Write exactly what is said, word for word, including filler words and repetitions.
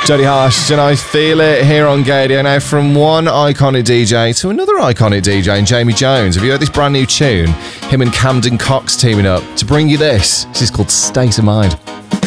Jody Harsh, and I Feel It here on Gaydio. Now, from one iconic D J to another iconic D J, and Jamie Jones. Have you heard this brand new tune? Him and Camden Cox teaming up to bring you this. This is called State of Mind.